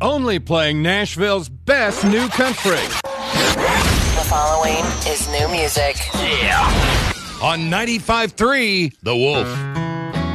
only playing Nashville's best new country. The following is new music. Yeah. On 95.3, The Wolf.